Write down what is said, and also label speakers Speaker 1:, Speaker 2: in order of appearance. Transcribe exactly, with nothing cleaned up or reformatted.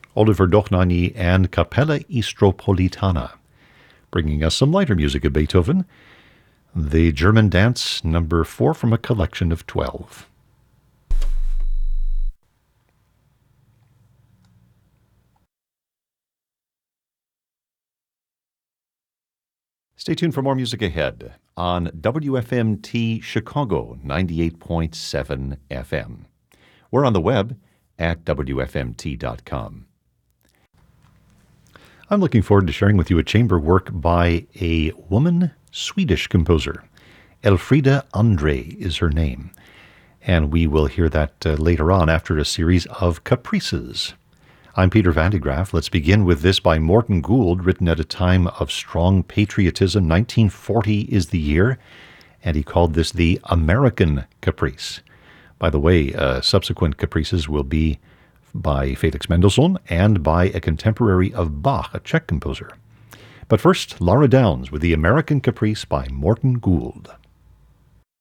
Speaker 1: Oliver Dochnani and Capella Istropolitana. Bringing us some lighter music of Beethoven, the German Dance, number four from a collection of twelve. Stay tuned for more music ahead on W F M T Chicago ninety-eight point seven F M. We're on the web at W F M T dot com. I'm looking forward to sharing with you a chamber work by a woman Swedish composer. Elfrida Andre is her name, and we will hear that uh, later on after a series of caprices. I'm Peter Van de Graaff. Let's begin with this by Morton Gould, written at a time of strong patriotism. nineteen forty is the year, and he called this the American Caprice. By the way, uh, subsequent caprices will be by Felix Mendelssohn and by a contemporary of Bach, a Czech composer. But first, Laura Downs with the American Caprice by Morton Gould.